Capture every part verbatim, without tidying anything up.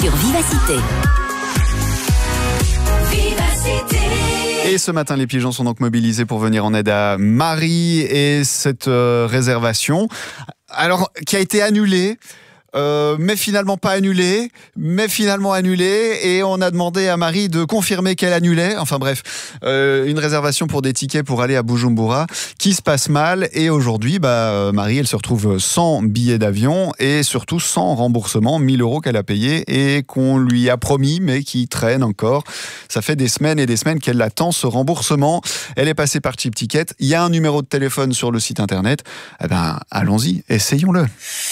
sur Vivacité. Et ce matin, les pigeons sont donc mobilisés pour venir en aide à Marie et cette euh, réservation, alors qui a été annulée. Euh, mais finalement pas annulée, mais finalement annulée, et on a demandé à Marie de confirmer qu'elle annulait. Enfin bref, euh, une réservation pour des tickets pour aller à Bujumbura qui se passe mal, et aujourd'hui, bah, Marie, elle se retrouve sans billet d'avion et surtout sans remboursement, mille euros qu'elle a payé et qu'on lui a promis, mais qui traîne encore. Ça fait des semaines et des semaines qu'elle attend ce remboursement. Elle est passée par Cheap Ticket. Il y a un numéro de téléphone sur le site internet. Eh ben, allons-y, essayons-le.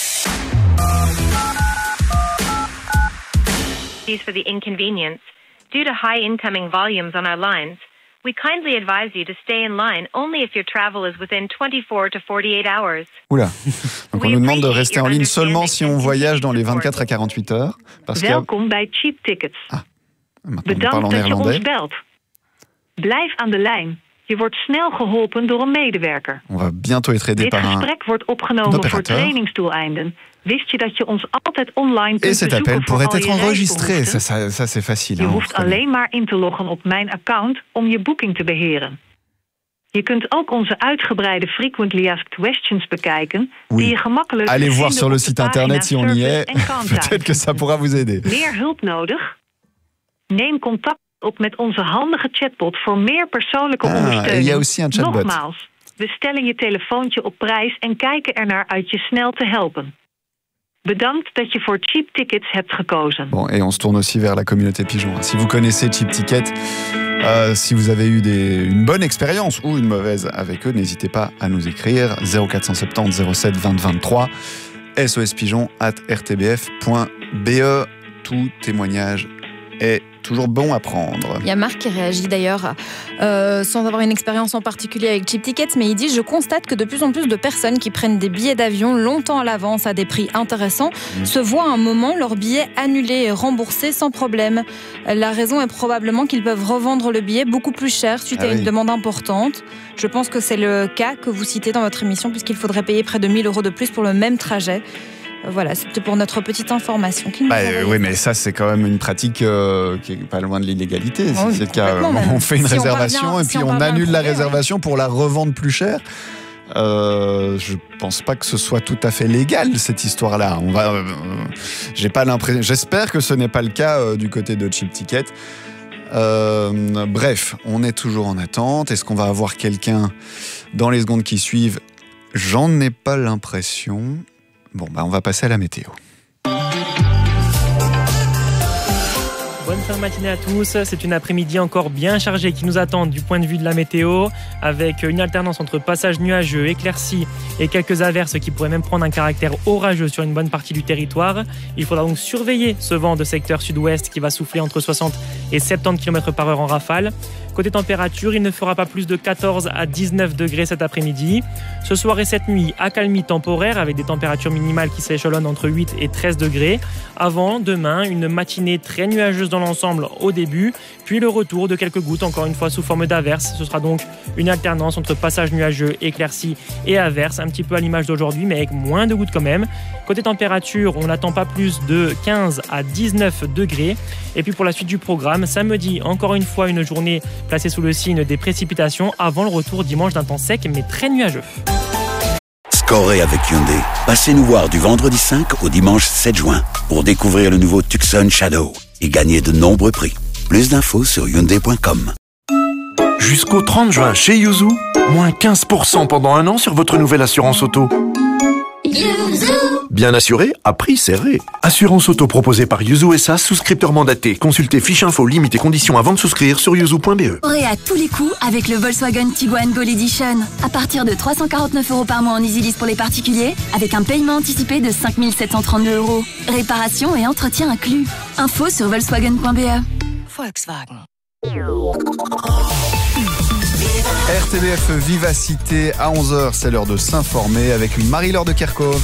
For the inconvenience, due to high incoming volumes on our lines, we kindly advise you to stay in line only if your travel is within twenty-four to forty-eight hours. Oula. Donc on nous demande de rester en ligne seulement si on voyage dans les vingt-quatre à quarante-huit heures. Parce Welkom bij Cheap Tickets. Ah, maintenant on parle en Bedankt dat je néerlandais. ons belt. Blijf aan de lijn. Je wordt snel geholpen door een medewerker. On va bientôt être aidé Dit par un gesprek wordt opgenomen voor opérateur. trainingsdoeleinden. Wist je dat je ons altijd online Et kunt cet bezoeken appel voor pourrait al être je enregistré. Ça, reisbehoeften? ça, ça c'est facile. Je hein, hoeft alleen maar in te loggen op mijn account om je boeking te beheren. Je kunt ook onze uitgebreide Frequently Asked Questions bekijken, Oui. die je gemakkelijk Allez kunt voir vinden sur le op de site internet si pagina on y Service est. en Contact. Peut-être que ça pourra vous aider. Meer hulp nodig? Neem contact op met onze handige chatbot voor meer persoonlijke Ah, ondersteuning. il y a aussi un chatbot. Nogmaals, we stellen je telefoontje op prijs en kijken ernaar uit je snel te helpen. Bedankt dat je voor Cheap Tickets hebt gekozen. Bon, et on se tourne aussi vers la communauté pigeon. Si vous connaissez Cheap Ticket, euh, si vous avez eu des, une bonne expérience ou une mauvaise avec eux, n'hésitez pas à nous écrire zéro quatre cent soixante-dix zéro sept vingt vingt-trois sospigeon arobase r t b f point b e. Tout témoignage est toujours bon à prendre. Il y a Marc qui réagit d'ailleurs euh, sans avoir une expérience en particulier avec Cheap Tickets, mais il dit « Je constate que de plus en plus de personnes qui prennent des billets d'avion longtemps à l'avance à des prix intéressants mmh. se voient à un moment leurs billets annulés et remboursés sans problème. La raison est probablement qu'ils peuvent revendre le billet beaucoup plus cher suite ah à oui. une demande importante. Je pense que c'est le cas que vous citez dans votre émission puisqu'il faudrait payer près de mille euros de plus pour le même trajet. » Voilà, c'était pour notre petite information. Qui nous bah, euh, oui, mais ça, c'est quand même une pratique euh, qui est pas loin de l'illégalité. Oui, si c'est le cas, on fait une si réservation on parvient, et si puis on, on annule la trouver, réservation ouais. pour la revendre plus cher. Euh, je pense pas que ce soit tout à fait légal cette histoire-là. On va, euh, j'ai pas l'impression. J'espère que ce n'est pas le cas euh, du côté de Cheap Ticket. Euh, bref, on est toujours en attente. Est-ce qu'on va avoir quelqu'un dans les secondes qui suivent? J'en ai pas l'impression. Bon, bah on va passer à la météo. Bonne fin de matinée à tous. C'est une après-midi encore bien chargée qui nous attend du point de vue de la météo, avec une alternance entre passages nuageux, éclaircis et quelques averses qui pourraient même prendre un caractère orageux sur une bonne partie du territoire. Il faudra donc surveiller ce vent de secteur sud-ouest qui va souffler entre soixante et soixante-dix kilomètres par heure en rafale. Côté température, il ne fera pas plus de quatorze à dix-neuf degrés cet après-midi. Ce soir et cette nuit, accalmie temporaire avec des températures minimales qui s'échelonnent entre huit et treize degrés. Avant, demain, une matinée très nuageuse dans l'ensemble au début, puis le retour de quelques gouttes, encore une fois sous forme d'averses. Ce sera donc une alternance entre passages nuageux, éclaircis et averses, un petit peu à l'image d'aujourd'hui, mais avec moins de gouttes quand même. Côté température, on n'attend pas plus de quinze à dix-neuf degrés. Et puis pour la suite du programme, samedi, encore une fois, une journée placée sous le signe des précipitations avant le retour dimanche d'un temps sec mais très nuageux. Scorez avec Hyundai. Passez nous voir du vendredi cinq au dimanche sept juin pour découvrir le nouveau Tucson Shadow et gagner de nombreux prix. Plus d'infos sur hyundai point com. Jusqu'au trente juin chez Yuzu, moins quinze pour cent pendant un an sur votre nouvelle assurance auto. Yuzu. Bien assuré, à prix serré. Assurance auto proposée par Yuzu S A, souscripteur mandaté. Consultez fiche info, limites et conditions avant de souscrire sur yuzu point b e. Aurez à tous les coups avec le Volkswagen Tiguan Gold Edition. À partir de trois cent quarante-neuf euros par mois en EasyLease pour les particuliers, avec un paiement anticipé de cinq mille sept cent trente-deux euros. Réparation et entretien inclus. Info sur volkswagen point b e. Volkswagen. R T B F Vivacité à onze heures, c'est l'heure de s'informer avec Marie-Laure de Kerkhove.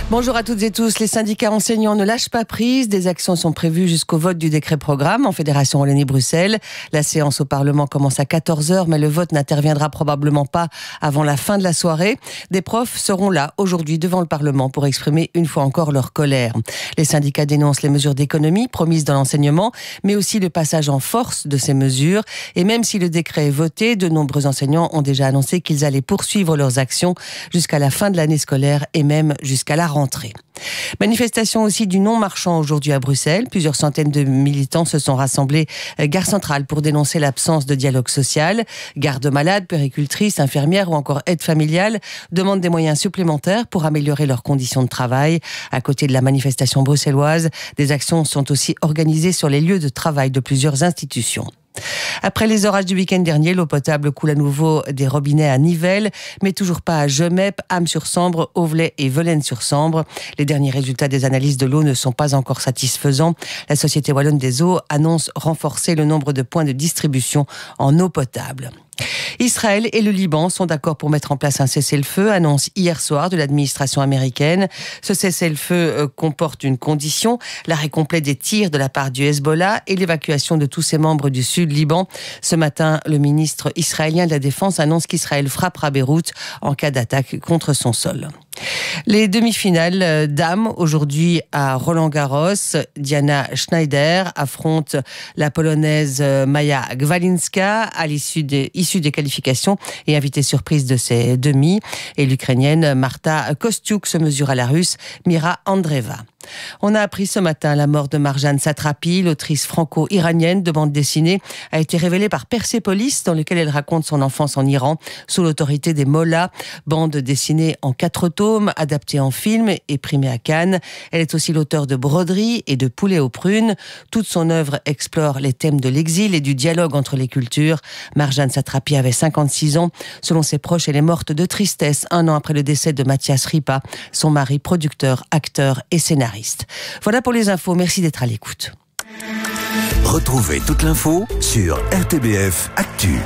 Bonjour à toutes et tous. Les syndicats enseignants ne lâchent pas prise. Des actions sont prévues jusqu'au vote du décret programme en Fédération Wallonie-Bruxelles. La séance au Parlement commence à quatorze heures, mais le vote n'interviendra probablement pas avant la fin de la soirée. Des profs seront là aujourd'hui devant le Parlement pour exprimer une fois encore leur colère. Les syndicats dénoncent les mesures d'économie promises dans l'enseignement, mais aussi le passage en force de ces mesures. Et même si le décret est voté, de nombreux enseignants ont déjà annoncé qu'ils allaient poursuivre leurs actions jusqu'à la fin de l'année scolaire et même jusqu'à la rentrée. Manifestation aussi du non-marchand aujourd'hui à Bruxelles. Plusieurs centaines de militants se sont rassemblés gare centrale pour dénoncer l'absence de dialogue social. Gardes-malades, puéricultrices, infirmières ou encore aides familiales demandent des moyens supplémentaires pour améliorer leurs conditions de travail. À côté de la manifestation bruxelloise, des actions sont aussi organisées sur les lieux de travail de plusieurs institutions. Après les orages du week-end dernier, l'eau potable coule à nouveau des robinets à Nivelles, mais toujours pas à Gemep, Ham-sur-Sambre, Auvelais et Velaines-sur-Sambre. Les derniers résultats des analyses de l'eau ne sont pas encore satisfaisants. La Société Wallonne des Eaux annonce renforcer le nombre de points de distribution en eau potable. Israël et le Liban sont d'accord pour mettre en place un cessez-le-feu, annonce hier soir de l'administration américaine. Ce cessez-le-feu comporte une condition, l'arrêt complet des tirs de la part du Hezbollah et l'évacuation de tous ses membres du sud Liban. Ce matin, le ministre israélien de la Défense annonce qu'Israël frappera Beyrouth en cas d'attaque contre son sol. Les demi-finales dames aujourd'hui à Roland-Garros. Diana Schneider affronte la Polonaise Maja Gwalinska à l'issue des, issue des qualifications et invitée surprise de ces demi. Et l'Ukrainienne Marta Kostyuk se mesure à la Russe Mira Andreeva. On a appris ce matin la mort de Marjane Satrapi, l'autrice franco-iranienne de bande dessinée, a été révélée par Persepolis, dans lequel elle raconte son enfance en Iran, sous l'autorité des Mollahs, bande dessinée en quatre tomes, adaptée en film et primée à Cannes. Elle est aussi l'auteure de Broderie et de Poulet aux prunes. Toute son œuvre explore les thèmes de l'exil et du dialogue entre les cultures. Marjane Satrapi avait cinquante-six ans. Selon ses proches, elle est morte de tristesse un an après le décès de Mathias Ripa, son mari producteur, acteur et scénariste. Voilà pour les infos, merci d'être à l'écoute. Retrouvez toute l'info sur R T B F Actu.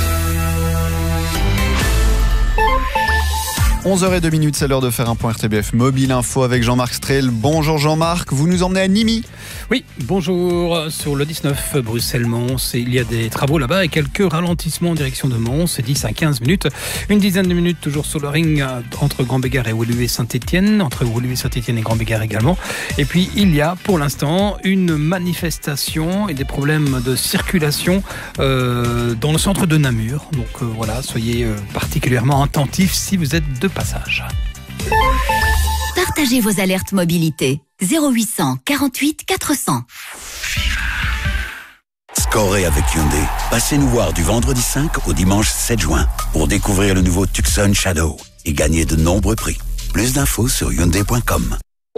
onze heures zéro deux, c'est l'heure de faire un point R T B F Mobile Info avec Jean-Marc Strel. Bonjour Jean-Marc, vous nous emmenez à Nimy. Oui, bonjour. Sur le dix-neuf Bruxelles-Mons, il y a des travaux là-bas et quelques ralentissements en direction de Mons, c'est dix à quinze minutes. Une dizaine de minutes toujours sur le ring entre Grand-Bégard et Woluwe-Saint-Étienne, entre Woluwe-Saint-Étienne et Grand-Bégard également. Et puis il y a pour l'instant une manifestation et des problèmes de circulation euh, dans le centre de Namur. Donc euh, voilà, soyez euh, particulièrement attentifs si vous êtes de passage. Partagez vos alertes mobilité. zéro huit cent quarante-huit quatre cents. Scorez avec Hyundai. Passez nous voir du vendredi cinq au dimanche sept juin pour découvrir le nouveau Tucson Shadow et gagner de nombreux prix. Plus d'infos sur hyundai point com.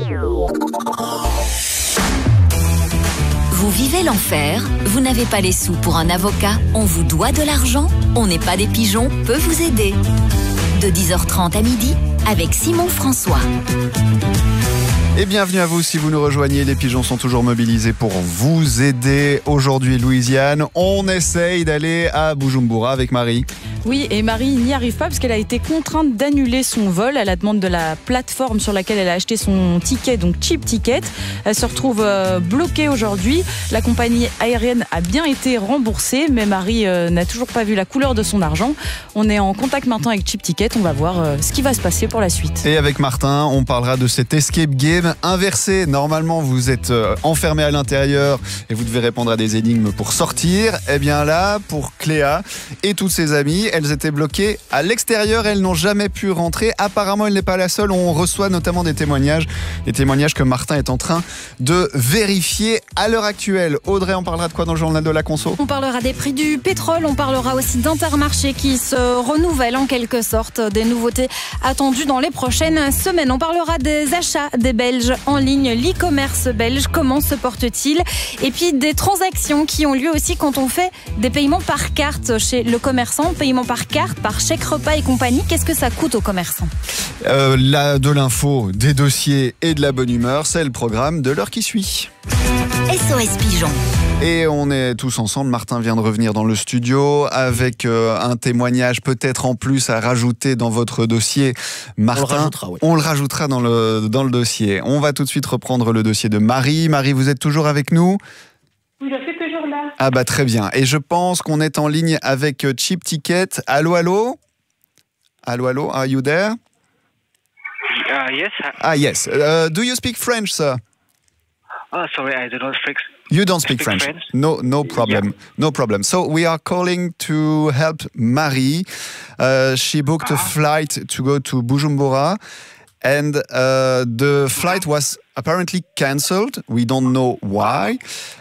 Vous vivez l'enfer, vous n'avez pas les sous pour un avocat, on vous doit de l'argent, on n'est pas des pigeons, peut vous aider. De dix heures trente à midi, avec Simon François. Et bienvenue à vous si vous nous rejoignez. Les pigeons sont toujours mobilisés pour vous aider. Aujourd'hui, Louisiane, on essaye d'aller à Bujumbura avec Marie. Oui, et Marie n'y arrive pas parce qu'elle a été contrainte d'annuler son vol à la demande de la plateforme sur laquelle elle a acheté son ticket, donc Cheap Ticket. Elle se retrouve euh, bloquée aujourd'hui. La compagnie aérienne a bien été remboursée, mais Marie euh, n'a toujours pas vu la couleur de son argent. On est en contact maintenant avec Cheap Ticket. On va voir euh, ce qui va se passer pour la suite. Et avec Martin, on parlera de cet escape game inversé. Normalement, vous êtes euh, enfermé à l'intérieur et vous devez répondre à des énigmes pour sortir. Eh bien là, pour Cléa et toutes ses amies, elles étaient bloquées à l'extérieur, elles n'ont jamais pu rentrer. Apparemment, elle n'est pas la seule. On reçoit notamment des témoignages, des témoignages que Martin est en train de vérifier à l'heure actuelle. Audrey, on parlera de quoi dans le journal de la conso ? On parlera des prix du pétrole, on parlera aussi d'Intermarché qui se renouvelle en quelque sorte, des nouveautés attendues dans les prochaines semaines. On parlera des achats des Belges en ligne, l'e-commerce belge, comment se porte-t-il ? Et puis des transactions qui ont lieu aussi quand on fait des paiements par carte chez le commerçant, paiement par carte, par chèque repas et compagnie. Qu'est-ce que ça coûte aux commerçants ? euh, là, de l'info, des dossiers et de la bonne humeur, c'est le programme de l'heure qui suit. S O S Pigeon. Et on est tous ensemble. Martin vient de revenir dans le studio avec euh, un témoignage peut-être en plus à rajouter dans votre dossier. Martin, on le rajoutera, oui. On le rajoutera dans le, dans le dossier. On va tout de suite reprendre le dossier de Marie. Marie, vous êtes toujours avec nous ? Je suis toujours là. Ah bah très bien. Et je pense qu'on est en ligne avec Cheap Ticket. Allô, allô ? Allô, allô, are you there ? Uh, yes. Ah yes. Uh, do you speak French, sir? Oh, sorry, I do not speak. You don't speak, speak French. French. No, no problem. Yeah. No problem. So we are calling to help Marie. Uh, she booked uh-huh. a flight to go to Bujumbura, and uh, the flight was apparently cancelled. We don't know why.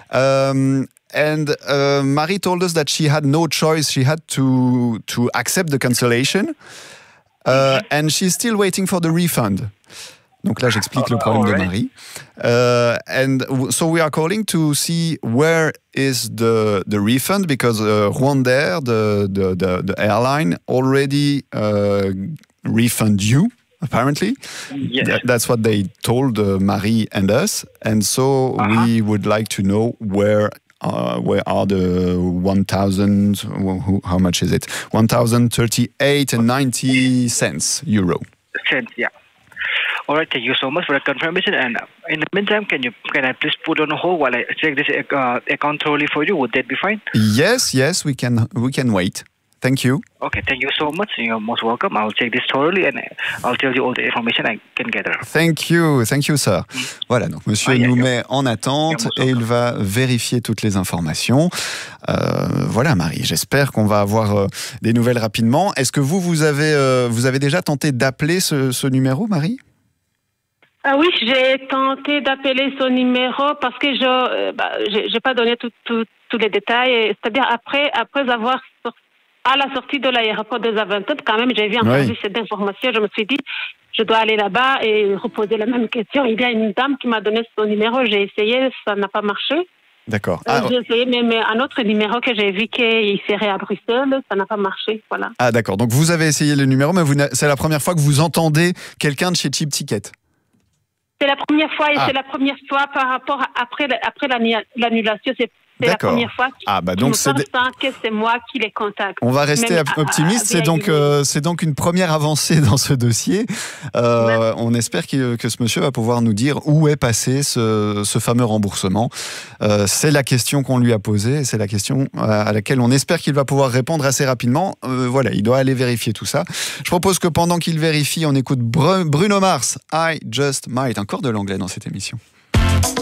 Um, and uh, Marie told us that she had no choice. She had to to accept the cancellation. Uh, and she's still waiting for the refund. Donc là, j'explique le problème de Marie. Uh, and w- so we are calling to see where is the the refund, because uh, Rwandair, the, the the the airline, already uh, refund you. Apparently, yes. Th- that's what they told uh, Marie and us. And so uh-huh. we would like to know where. Uh, where are the one thousand, how much is it? one thousand thirty-eight and ninety cents euro. Cents, yeah. All right, thank you so much for the confirmation. And in the meantime, can you can I please put on hold while I check this uh, account thoroughly for you? Would that be fine? Yes, yes, we can we can wait. Thank you. Okay, thank you so much. You're most welcome. I'll check this thoroughly and I'll tell you all the information I can gather. Thank you, thank you, sir. Mm. Voilà, donc monsieur ah, yeah, nous yeah. met en attente et il va vérifier toutes les informations. Euh, voilà, Marie, j'espère qu'on va avoir euh, des nouvelles rapidement. Est-ce que vous, vous avez, euh, vous avez déjà tenté d'appeler ce, ce numéro, Marie ? Ah oui, j'ai tenté d'appeler son numéro parce que je euh, bah, j'ai, j'ai pas donné tous tout, tout les détails. C'est-à-dire après, après avoir sorti à la sortie de l'aéroport de Zaventem, quand même, j'ai vu entendu oui. cette information. Je me suis dit, je dois aller là-bas et reposer la même question. Il y a une dame qui m'a donné son numéro. J'ai essayé, ça n'a pas marché. D'accord. Ah, j'ai essayé même un autre numéro que j'ai vu qu'il serait à Bruxelles. Ça n'a pas marché. Voilà. Ah, d'accord. Donc, vous avez essayé le numéro, mais vous c'est la première fois que vous entendez quelqu'un de chez Cheap Ticket. C'est la première fois et ah. c'est la première fois par rapport à, après, après l'annulation. C'est C'est D'accord. la première fois que, ah bah donc c'est, de... que c'est moi qui les contacte. On va rester Même optimiste. À, à, c'est, donc, euh, c'est donc une première avancée dans ce dossier. Euh, ouais. On espère que, que ce monsieur va pouvoir nous dire où est passé ce, ce fameux remboursement. Euh, c'est la question qu'on lui a posée et c'est la question à laquelle on espère qu'il va pouvoir répondre assez rapidement. Euh, voilà, il doit aller vérifier tout ça. Je propose que pendant qu'il vérifie, on écoute Bruno Mars, I Just Might. Encore de l'anglais dans cette émission.